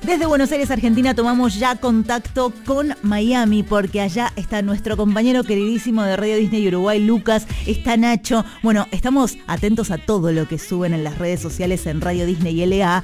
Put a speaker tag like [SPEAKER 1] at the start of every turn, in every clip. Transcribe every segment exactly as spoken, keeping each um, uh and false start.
[SPEAKER 1] Desde Buenos Aires, Argentina, tomamos ya contacto con Miami porque allá está nuestro compañero queridísimo de Radio Disney Uruguay, Lucas, está Nacho. Bueno, estamos atentos a todo lo que suben en las redes sociales en Radio Disney L A.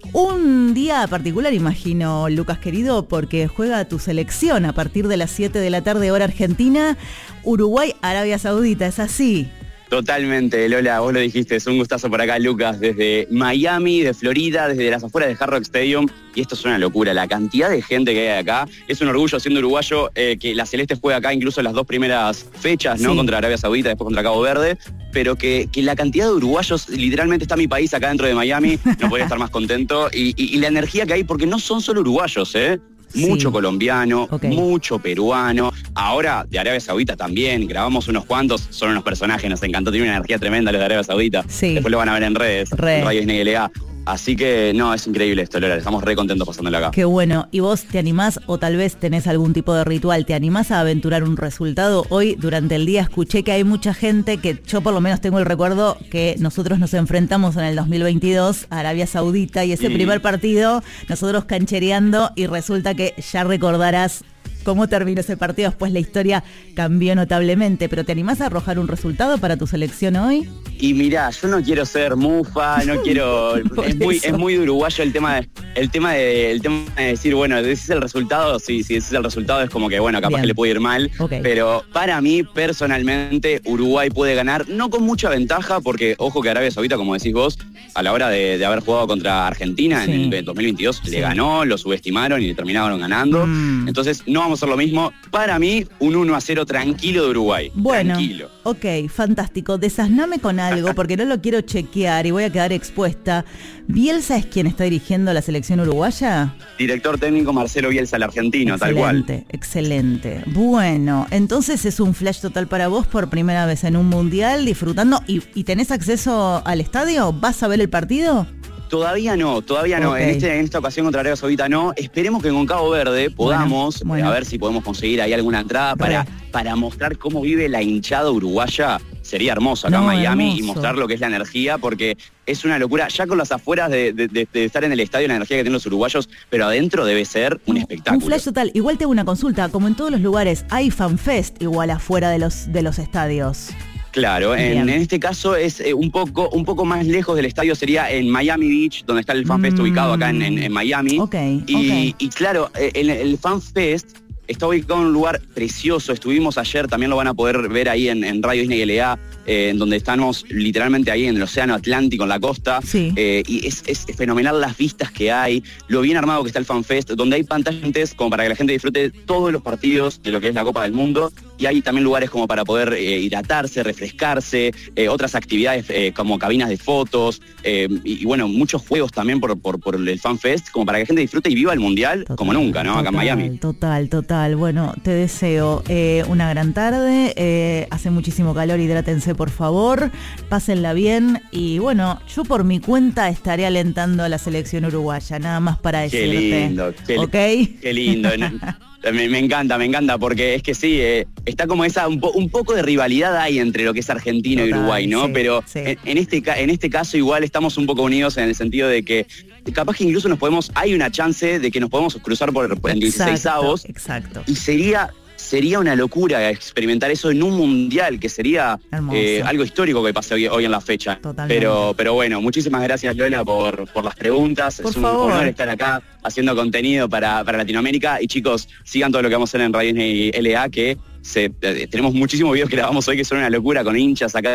[SPEAKER 1] Un día particular, imagino, Lucas querido, porque juega tu selección a partir de las siete de la tarde, hora argentina, Uruguay, Arabia Saudita, ¿es así?
[SPEAKER 2] Totalmente, Lola, vos lo dijiste, es un gustazo por acá, Lucas, desde Miami, de Florida, desde las afueras de Hard Rock Stadium, y esto es una locura, la cantidad de gente que hay acá, es un orgullo siendo uruguayo, eh, que la Celeste juega acá incluso las dos primeras fechas, ¿no? Sí. Contra Arabia Saudita, después contra Cabo Verde, pero que, que la cantidad de uruguayos, literalmente está mi país acá dentro de Miami, no podría estar más contento, y, y, y la energía que hay, porque no son solo uruguayos, ¿eh? Mucho sí. colombiano, okay. mucho peruano, ahora de Arabia Saudita también, grabamos unos cuantos, son unos personajes, nos encantó, tiene una energía tremenda los de Arabia Saudita, sí. después lo van a ver en redes, Re. en Radio Disney L A. Así que, no, es increíble esto, Lola, estamos re contentos pasándolo acá.
[SPEAKER 1] Qué bueno. ¿Y vos te animás o tal vez tenés algún tipo de ritual? ¿Te animás a aventurar un resultado? Hoy, durante el día, escuché que hay mucha gente que, yo por lo menos tengo el recuerdo, que nosotros nos enfrentamos en el dos mil veintidós a Arabia Saudita y ese mm. primer partido, nosotros canchereando, y resulta que ya recordarás cómo terminó ese partido. Después la historia cambió notablemente, pero ¿te animás a arrojar un resultado para tu selección hoy?
[SPEAKER 2] Y mirá, yo no quiero ser mufa, no quiero... es muy es muy de uruguayo el tema de, el tema de, el tema de decir, bueno, ese es el resultado, sí, si ese es el resultado es como que, bueno, capaz Bien. que le puede ir mal, okay. pero para mí, personalmente, Uruguay puede ganar, no con mucha ventaja, porque, ojo que Arabia Saudita, como decís vos, a la hora de, de haber jugado contra Argentina sí. en el dos mil veintidós, sí. le ganó, lo subestimaron y le terminaron ganando, mm. entonces no vamos a hacer lo mismo. Para mí, un uno a cero tranquilo de Uruguay.
[SPEAKER 1] Bueno,
[SPEAKER 2] tranquilo.
[SPEAKER 1] Ok, fantástico. Desasname con algo, porque no lo quiero chequear y voy a quedar expuesta. ¿Bielsa es quien está dirigiendo la selección uruguaya?
[SPEAKER 2] Director técnico Marcelo Bielsa, el argentino,
[SPEAKER 1] excelente,
[SPEAKER 2] tal cual.
[SPEAKER 1] Excelente, excelente. Bueno, entonces es un flash total para vos por primera vez en un mundial, disfrutando. ¿Y, y tenés acceso al estadio? ¿Vas a ver el partido?
[SPEAKER 2] Todavía no, todavía no. Okay. En, este, en esta ocasión contra Arabia Saudita no. Esperemos que con Cabo Verde podamos, bueno, bueno. a ver si podemos conseguir ahí alguna entrada para, para mostrar cómo vive la hinchada uruguaya. Sería hermoso acá no, en Miami hermoso. Y mostrar lo que es la energía, porque es una locura. Ya con las afueras de, de, de, de estar en el estadio, la energía que tienen los uruguayos, pero adentro debe ser un espectáculo.
[SPEAKER 1] Un flash total. Igual te hago una consulta. Como en todos los lugares, hay fanfest igual afuera de los, de los estadios.
[SPEAKER 2] Claro, en, en este caso es eh, un poco un poco más lejos del estadio, sería en Miami Beach, donde está el FanFest mm. ubicado acá en, en, en Miami.
[SPEAKER 1] Okay,
[SPEAKER 2] y,
[SPEAKER 1] okay.
[SPEAKER 2] y claro, en el FanFest está ubicado en un lugar precioso. Estuvimos ayer, también lo van a poder ver ahí en, en Radio Disney L A, eh, en donde estamos literalmente ahí en el océano Atlántico, en la costa.
[SPEAKER 1] Sí.
[SPEAKER 2] Eh, y es, es fenomenal las vistas que hay, lo bien armado que está el FanFest, donde hay pantallas como para que la gente disfrute todos los partidos de lo que es la Copa del Mundo. Y hay también lugares como para poder eh, hidratarse, refrescarse, eh, otras actividades eh, como cabinas de fotos, eh, y, y bueno, muchos juegos también por, por, por el FanFest, como para que la gente disfrute y viva el Mundial total, como nunca, ¿no? Acá
[SPEAKER 1] total,
[SPEAKER 2] en Miami.
[SPEAKER 1] Total, total. Bueno, te deseo eh, una gran tarde, eh, hace muchísimo calor, hidrátense por favor, pásenla bien y bueno, yo por mi cuenta estaré alentando a la selección uruguaya, nada más para decirte.
[SPEAKER 2] Qué lindo, qué,
[SPEAKER 1] ¿okay?
[SPEAKER 2] qué lindo. Me, me encanta, me encanta, porque es que sí, eh, está como esa, un, po, un poco de rivalidad hay entre lo que es Argentina Total, y Uruguay, ¿no?
[SPEAKER 1] Sí,
[SPEAKER 2] Pero
[SPEAKER 1] sí.
[SPEAKER 2] En, en, este, en este caso igual estamos un poco unidos en el sentido de que capaz que incluso nos podemos, hay una chance de que nos podemos cruzar por, por en dieciseisavos.
[SPEAKER 1] Exacto.
[SPEAKER 2] Y sería... Sería una locura experimentar eso en un mundial, que sería eh, algo histórico que pase hoy, hoy en la fecha. Pero, pero bueno, muchísimas gracias, Lola, por, por las preguntas.
[SPEAKER 1] Por
[SPEAKER 2] es un
[SPEAKER 1] favor.
[SPEAKER 2] honor estar acá haciendo contenido para, para Latinoamérica. Y chicos, sigan todo lo que vamos a hacer en Radio Disney L A, que se, eh, tenemos muchísimos videos que grabamos hoy que son una locura con hinchas acá